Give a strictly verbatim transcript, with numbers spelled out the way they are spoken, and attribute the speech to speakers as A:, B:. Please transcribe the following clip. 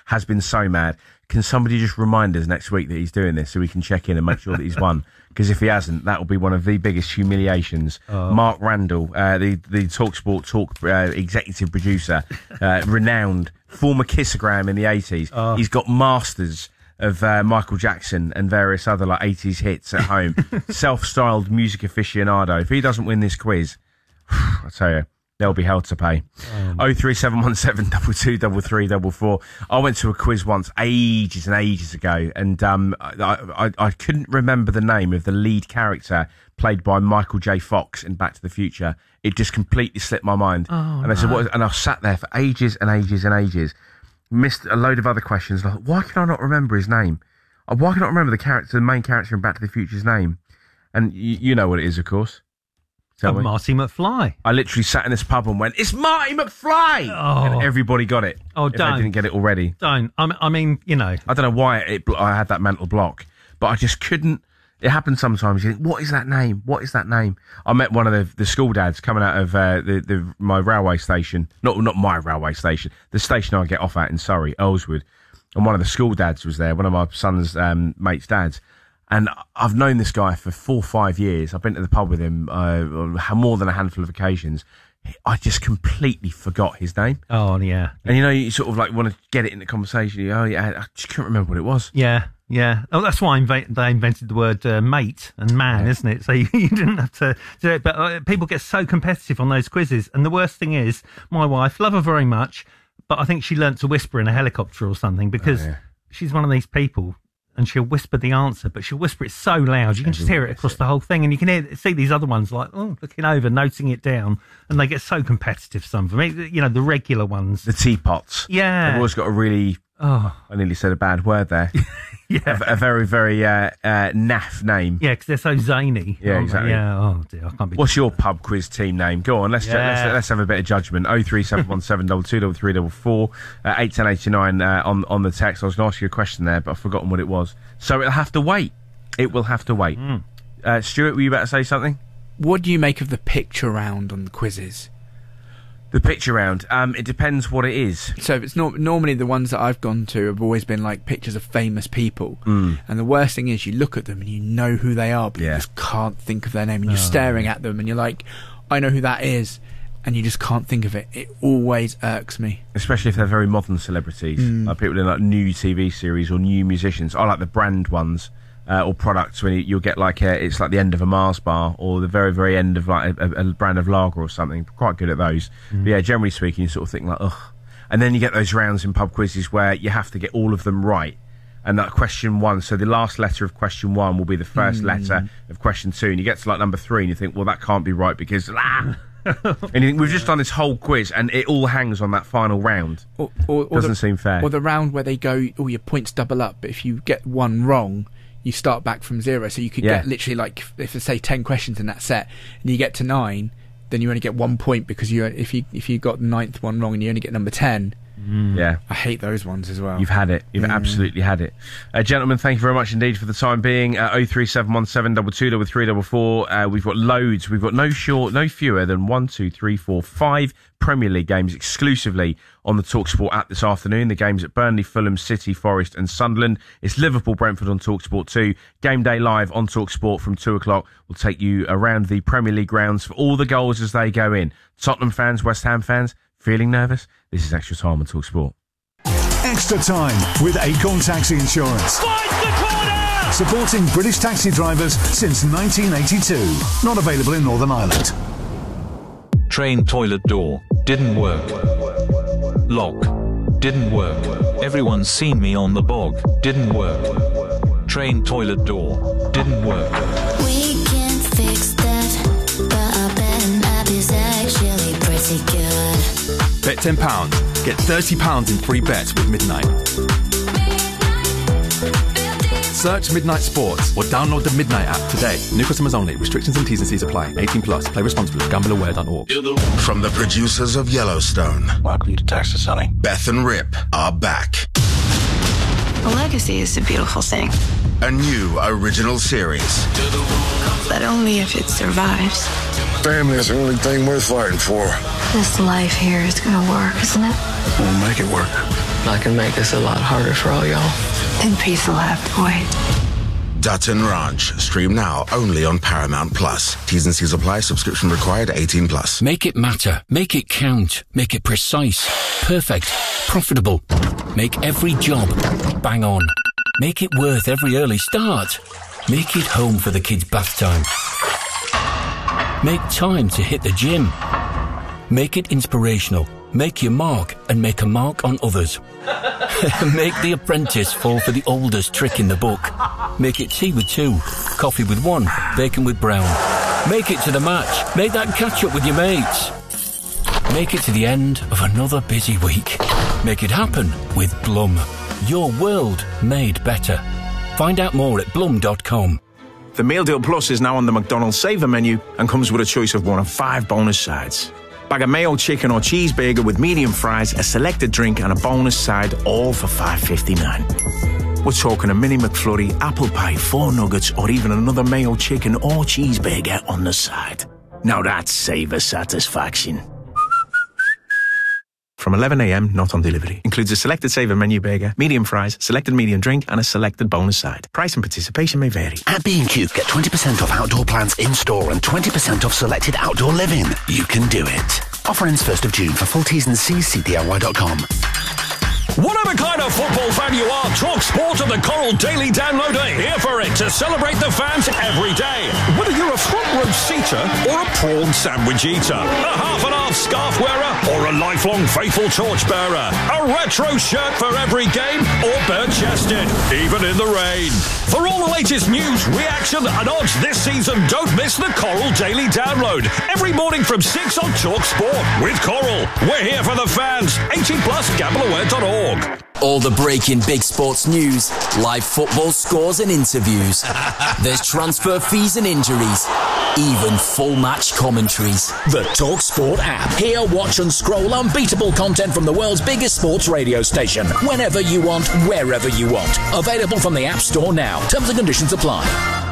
A: has been so mad. Can somebody just remind us next week that he's doing this so we can check in and make sure that he's won? Because if he hasn't, that will be one of the biggest humiliations. Oh. Mark Randall, uh, the, the TalkSport Talk uh, executive producer, uh, renowned, former Kissogram in the eighties. Oh. He's got masters of uh, Michael Jackson and various other like eighties hits at home. Self-styled music aficionado. If he doesn't win this quiz, I tell you, there'll be hell to pay. Um. oh three seven one seven two two three three four four. I went to a quiz once ages and ages ago, and um, I, I, I couldn't remember the name of the lead character played by Michael J. Fox in Back to the Future. It just completely slipped my mind.
B: Oh,
A: and
B: no.
A: I said, what? And I sat there for ages and ages and ages, missed a load of other questions. Like, why can I not remember his name? Why can I not remember the character, the main character in Back to the Future's name? And you, you know what it is, of course.
B: Oh, Marty McFly.
A: I literally sat in this pub and went, "It's Marty McFly!"
B: Oh.
A: And everybody got it.
B: Oh,
A: if
B: don't.
A: they didn't get it already.
B: Don't. I mean, I mean, you know.
A: I don't know why it, I had that mental block, but I just couldn't. It happens sometimes. You think, what is that name? What is that name? I met one of the, the school dads coming out of uh, the, the my railway station. Not not my railway station. The station I get off at in Surrey, Earlswood. And one of the school dads was there, one of my son's um, mates' dads. And I've known this guy for four or five years. I've been to the pub with him uh, more than a handful of occasions. I just completely forgot his name.
B: Oh, yeah.
A: And, you know, you sort of like want to get it in the conversation. You go, oh, yeah, I just couldn't remember what it was.
B: Yeah, yeah. Oh, that's why inv- they invented the word uh, mate and man, yeah. isn't it? So you, you didn't have to do it. But uh, people get so competitive on those quizzes. And the worst thing is, my wife, love her very much, but I think she learnt to whisper in a helicopter or something because oh, yeah. she's one of these people. And she'll whisper the answer, but she'll whisper it so loud you can just hear it across the whole thing, and you can hear, see these other ones like oh, looking over, noting it down, and they get so competitive. Some of them, you know, the regular ones,
A: the teapots.
B: Yeah,
A: they've always got a really. Oh, I nearly said a bad word there. yeah, a, a very, very uh, uh, naff name.
B: Yeah, because they're so zany.
A: Yeah, exactly.
B: They? Yeah. Oh dear, I can't be.
A: What's your pub quiz team name? Go on, let's
B: yeah.
A: let's, let's have a bit of judgment. Oh three seven one seven double two double three double four uh, eight ten eighty nine uh, on on the text. I was going to ask you a question there, but I've forgotten what it was. So it'll have to wait. It will have to wait. Mm. Uh, Stuart, were you about to say something?
C: What do you make of the picture round on the quizzes?
A: The picture round, um, it depends what it is.
C: So it's not normally the ones that I've gone to have always been like pictures of famous people,
A: mm.
C: and the worst thing is you look at them and you know who they are, but
A: yeah.
C: you just can't think of their name, and you're oh. staring at them and you're like, I know who that is, and you just can't think of it. It always irks me,
A: especially if they're very modern celebrities,
C: mm.
A: like people in like new T V series or new musicians. I like the brand ones. Uh, or products when you, you'll get like a, it's like the end of a Mars bar or the very very end of like a, a brand of lager or something. Quite good at those. Mm. But yeah, generally speaking, you sort of think like ugh. And then you get those rounds in pub quizzes where you have to get all of them right. And that question one, so the last letter of question one will be the first mm. letter of question two, and you get to like number three and you think, well, that can't be right because ah. And you think, we've just done this whole quiz and it all hangs on that final round.
C: Or, or, or
A: doesn't
C: the,
A: seem fair.
C: Or the round where they go, oh, your points double up, but if you get one wrong, you start back from zero. So you could
A: yeah.
C: get literally like, if there's say ten questions in that set, and you get to nine, then you only get one point because you if you if you got the ninth one wrong and you only get number ten.
A: Mm. Yeah,
C: I hate those ones as well.
A: You've had it. You've
C: yeah.
A: absolutely had it. Uh, gentlemen, thank you very much indeed for the time being. Uh, oh three seven one seven two two double three double four. Uh, we've got loads. We've got no short, no fewer than one, two, three, four, five Premier League games exclusively on the TalkSport app this afternoon. The games at Burnley, Fulham, City, Forest and Sunderland. It's Liverpool, Brentford on TalkSport two. Game day live on TalkSport from two o'clock. We'll take you around the Premier League grounds for all the goals as they go in. Tottenham fans, West Ham fans, feeling nervous? This is Extra Time on TalkSport.
D: Extra Time with Acorn Taxi Insurance.
E: Finds the corner!
D: Supporting British taxi drivers since nineteen eighty-two. Not available in Northern Ireland.
F: Train toilet door. Didn't work. Lock. Didn't work. Everyone's seen me on the bog. Didn't work. Train toilet door. Didn't work.
G: We can fix that, but I bet an app is actually pretty good.
H: Bet ten pounds. Get thirty pounds in free bets with Midnight. Search Midnight Sports or download the Midnight app today. New customers only. Restrictions and T's and C's apply. eighteen plus. Play responsibly. gamble aware dot org.
I: From the producers of Yellowstone.
J: Welcome to Texas, Sonny.
I: Beth and Rip are back.
K: A legacy is a beautiful thing.
I: A new original series.
K: But only if it survives.
L: Family is the only thing worth fighting for.
K: This life here is gonna work, isn't it?
L: We'll make it work.
E: I can make this a lot harder for all y'all.
K: Then peace will have to wait.
I: Dutton Ranch. Stream now only on Paramount Plus. T's and C's apply. Subscription required. eighteen plus.
J: Make it matter. Make it count. Make it precise. Perfect. Profitable. Make every job bang on. Make it worth every early start. Make it home for the kids' bath time. Make time to hit the gym. Make it inspirational. Make your mark and make a mark on others. Make The Apprentice fall for the oldest trick in the book. Make it tea with two, coffee with one, bacon with brown. Make it to the match. Make that catch up with your mates. Make it to the end of another busy week. Make it happen with Blum. Your world made better. Find out more at blum dot com.
L: The Meal Deal Plus is now on the McDonald's Saver menu and comes with a choice of one of five bonus sides. Bag of mayo, chicken or cheeseburger with medium fries, a selected drink and a bonus side, all for five fifty-nine. We're talking a mini McFlurry, apple pie, four nuggets or even another mayo, chicken or cheeseburger on the side. Now that's Saver satisfaction. From eleven a m, not on delivery. Includes a selected Saver menu burger, medium fries, selected medium drink and a selected bonus side. Price and participation may vary.
M: At B and Q, get twenty percent off outdoor plants in-store and twenty percent off selected outdoor living. You can do it. Offer ends first of June. For full T's and C's, see D I Y dot com.
N: Whatever kind of football fan you are, Talk Sport and the Coral Daily Download are here for it to celebrate the fans every day. Whether you're a front row seater or a prawn sandwich eater, a half and half scarf wearer or a lifelong faithful torchbearer, a retro shirt for every game or bare-chested, even in the rain. For all the latest news, reaction and odds this season, don't miss the Coral Daily Download every morning from six on Talk Sport with Coral. We're here for the fans. eighteen plus, gamble aware dot org.
O: All the breaking big sports news, live football scores and interviews. There's transfer fees and injuries, even full match commentaries.
P: The TalkSport app. Hear, watch and scroll unbeatable content from the world's biggest sports radio station. Whenever you want, wherever you want. Available from the App Store now. Terms and conditions apply.